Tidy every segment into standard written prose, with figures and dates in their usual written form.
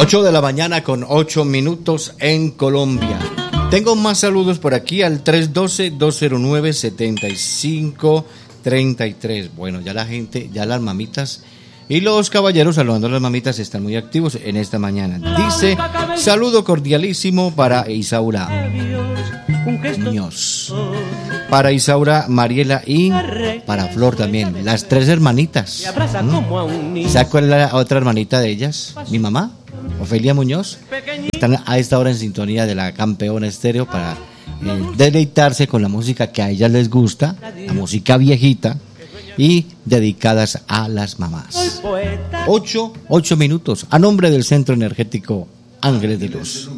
8 de la mañana con 8 minutos en Colombia. Tengo más saludos por aquí al 312-209-7533. Bueno, ya la gente, ya las mamitas y los caballeros saludando a las mamitas están muy activos en esta mañana. Dice, saludo cordialísimo para Isaura Muñoz, para Isaura Mariela y para Flor también, las tres hermanitas. ¿Sabes cuál es la otra hermanita de ellas? Mi mamá, Ofelia Muñoz. Están a esta hora en sintonía de la Campeona Estéreo para deleitarse con la música que a ellas les gusta, la música viejita y dedicadas a las mamás. 8 minutos a nombre del Centro Energético Ángeles de Luz.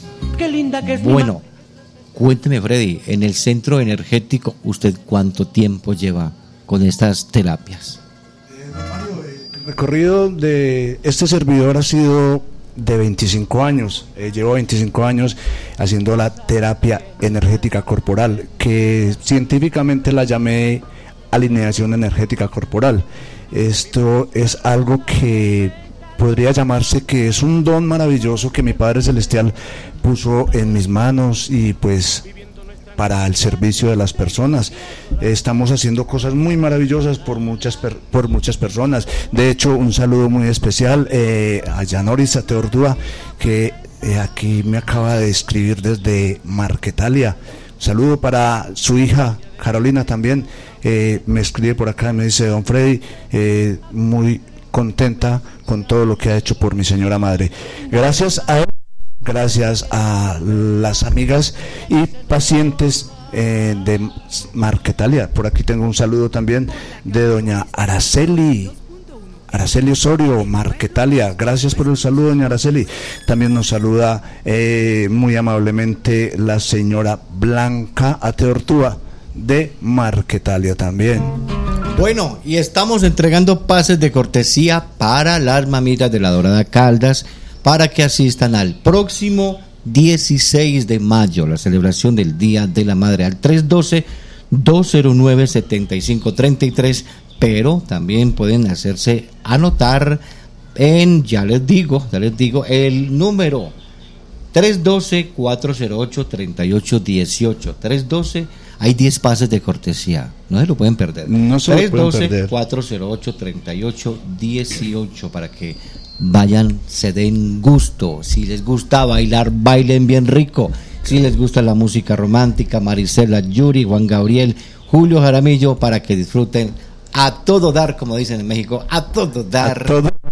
Bueno, cuénteme, Freddy, en el Centro Energético, ¿usted cuánto tiempo lleva con estas terapias? Mario, el recorrido de este servidor ha sido de 25 años. Llevo 25 años haciendo la terapia energética corporal, que científicamente la llamé alineación energética corporal. Esto es algo que podría llamarse que es un don maravilloso que mi Padre Celestial puso en mis manos y pues para el servicio de las personas. Estamos haciendo cosas muy maravillosas por muchas personas. De hecho, un saludo muy especial a Yanoris Ateordúa, que aquí me acaba de escribir desde Marquetalia. Saludo para su hija Carolina también. Me escribe por acá y me dice: don Freddy, muy contenta con todo lo que ha hecho por mi señora madre. Gracias a él, gracias a las amigas y pacientes de Marquetalia. Por aquí tengo un saludo también de doña Araceli Osorio, Marquetalia. Gracias por el saludo, doña Araceli. También nos saluda muy amablemente la señora Blanca Ateortúa de Marquetalia también. Bueno, y estamos entregando pases de cortesía para las mamitas de la Dorada Caldas para que asistan al próximo 16 de mayo, la celebración del Día de la Madre, al 312-209-7533, pero también pueden hacerse anotar en, ya les digo, el número 312-408-3818, 312, hay 10 pases de cortesía, no se lo pueden perder, no se 312-408-3818, para que vayan, se den gusto. Si les gusta bailar, bailen bien rico. Si les gusta la música romántica, Marisela, Yuri, Juan Gabriel, Julio Jaramillo, para que disfruten a todo dar, como dicen en México, a todo dar.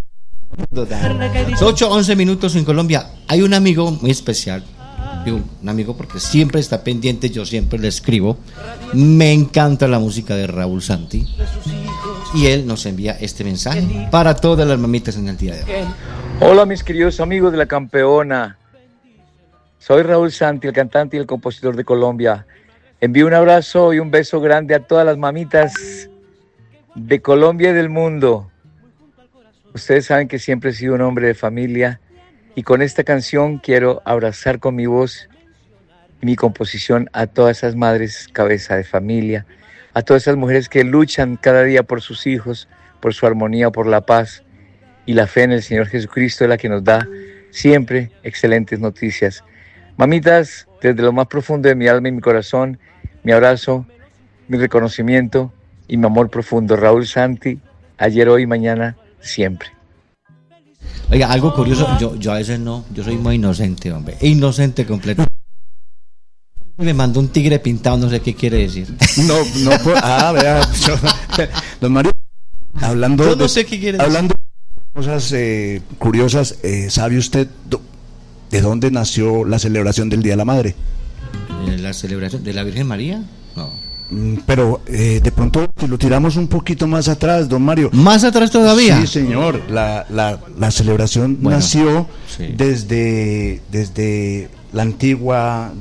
8:11 minutos en Colombia. Hay un amigo muy especial, digo un amigo porque siempre está pendiente, yo siempre le escribo. Me encanta la música de Raúl Santi y él nos envía este mensaje para todas las mamitas en el día de hoy. Hola mis queridos amigos de la Campeona, soy Raúl Santi, el cantante y el compositor de Colombia. Envío un abrazo y un beso grande a todas las mamitas de Colombia y del mundo. Ustedes saben que siempre he sido un hombre de familia y con esta canción quiero abrazar con mi voz y mi composición a todas esas madres cabeza de familia, a todas esas mujeres que luchan cada día por sus hijos, por su armonía, por la paz, y la fe en el Señor Jesucristo es la que nos da siempre excelentes noticias. Mamitas, desde lo más profundo de mi alma y mi corazón, mi abrazo, mi reconocimiento y mi amor profundo. Raúl Santi, ayer, hoy, mañana, siempre. Oiga, algo curioso, yo a veces no, yo soy muy inocente, hombre, inocente completo. Me mandó un tigre pintado, no sé qué quiere decir. Vea, don Mario, hablando yo no sé qué quiere decir. Hablando de cosas curiosas, ¿sabe usted de dónde nació la celebración del Día de la Madre? ¿La celebración de la Virgen María? No. Pero de pronto lo tiramos un poquito más atrás, don Mario. ¿Más atrás todavía? Sí, señor. La celebración nació sí, desde la antigua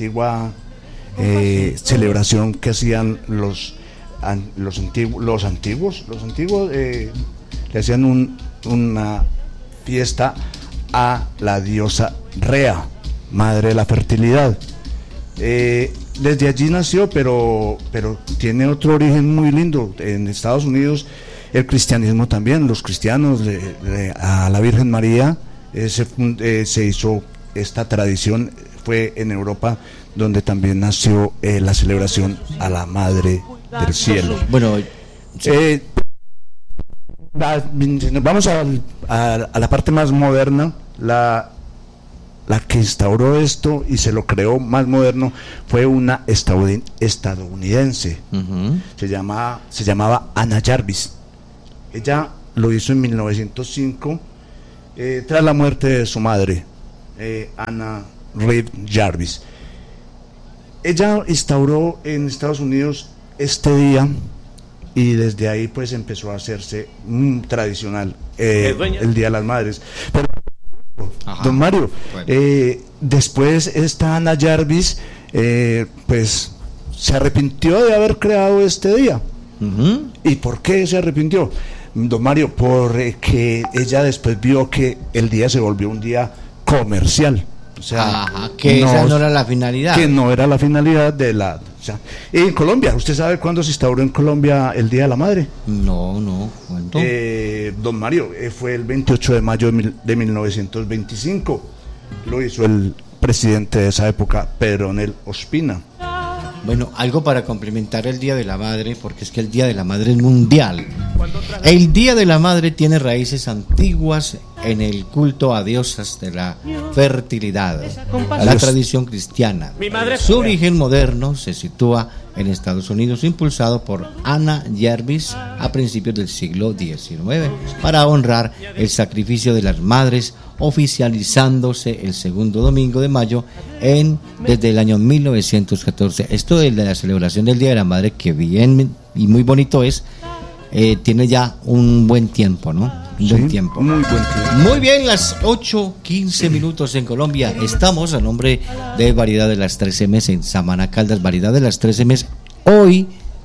celebración que hacían los antiguos le hacían una fiesta a la diosa Rea, madre de la fertilidad. Desde allí nació, pero tiene otro origen muy lindo. En Estados Unidos el cristianismo también, los cristianos a la Virgen María se hizo esta tradición, fue en Europa donde también nació la celebración a la Madre del Cielo. Bueno, vamos a la parte más moderna. La que instauró esto y se lo creó más moderno fue una estadounidense. Se llamaba Anna Jarvis. Ella lo hizo en 1905 tras la muerte de su madre, Anna Reed Jarvis. Ella instauró en Estados Unidos este día y desde ahí pues empezó a hacerse tradicional el Día de las Madres. Pero, don Mario, bueno, después esta Anna Jarvis pues se arrepintió de haber creado este día. ¿Y por qué se arrepintió, don Mario? Porque ella después vio que el día se volvió un día comercial. O sea, que esa no era la finalidad. Que no era la finalidad de la... O sea, en Colombia, ¿usted sabe cuándo se instauró en Colombia el Día de la Madre? No. ¿Cuándo? Don Mario, fue el 28 de mayo de 1925. Lo hizo el presidente de esa época, Pedro Nel Ospina. Bueno, algo para complementar el Día de la Madre, porque es que el Día de la Madre es mundial. El Día de la Madre tiene raíces antiguas en el culto a diosas de la fertilidad, la tradición cristiana. Su origen moderno se sitúa en Estados Unidos, impulsado por Anna Jarvis a principios del siglo XIX, para honrar el sacrificio de las madres, oficializándose el segundo domingo de mayo desde el año 1914. Esto de la celebración del Día de la Madre, que bien y muy bonito es, tiene ya un buen tiempo, ¿no? Buen tiempo. Muy buen tiempo. Muy bien, las 8:15 minutos en Colombia. Estamos a nombre de Variedad de las 13M en Samana Caldas. Variedad de las 13M hoy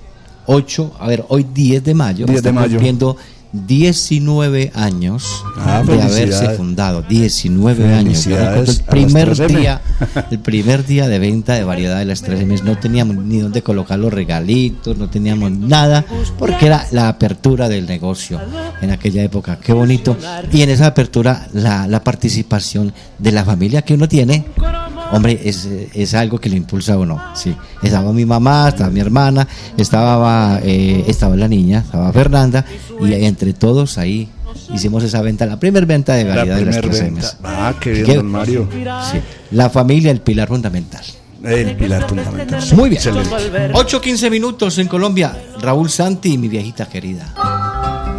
10 de mayo. 10 de mayo. Cumpliendo 19 años de haberse fundado. 19 años. Yo recuerdo el primer día de venta de Variedad de las 13M. No teníamos ni dónde colocar los regalitos, no teníamos nada, porque era la apertura del negocio en aquella época. Qué bonito. Y en esa apertura la participación de la familia que uno tiene, hombre, es algo que le impulsa a uno. Sí. Estaba mi mamá, estaba mi hermana, estaba la niña, estaba Fernanda, y entre todos ahí hicimos esa venta, la primera venta de Variedad de las 13M. Qué bien, don Mario. Sí. La familia, el pilar fundamental. El pilar fundamental. Muy bien. 8:15 minutos en Colombia. Raúl Santi, mi viejita querida.